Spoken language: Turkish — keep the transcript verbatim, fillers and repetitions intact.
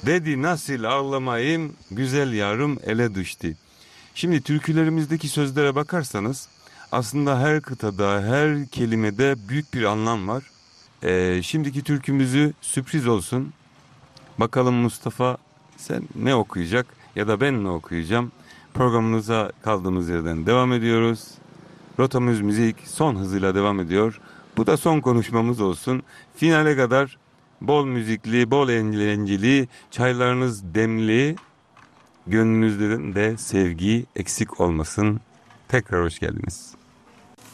Dedi nasıl ağlamayayım, güzel yarım ele düştü. Şimdi türkülerimizdeki sözlere bakarsanız aslında her kıtada, her kelimede büyük bir anlam var. Ee, şimdiki türkümüzü sürpriz olsun. Bakalım Mustafa sen ne okuyacak ya da ben ne okuyacağım. Programımıza kaldığımız yerden devam ediyoruz. Rotamız Müzik son hızıyla devam ediyor. Bu da son konuşmamız olsun. Finale kadar bol müzikli, bol eğlenceli, çaylarınız demli, gönlünüzde de sevgi eksik olmasın. Tekrar hoş geldiniz.